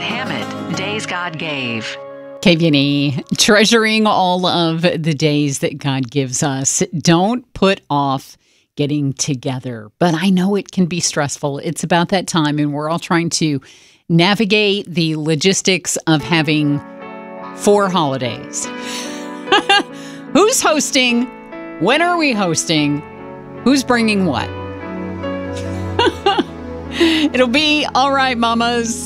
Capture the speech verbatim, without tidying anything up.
Hammett, Days God Gave. K V N E, treasuring all of the days that God gives us. Don't put off getting together. But I know it can be stressful. It's about that time, and we're all trying to navigate the logistics of having four holidays. Who's hosting? When are we hosting? Who's bringing what? It'll be all right, mamas.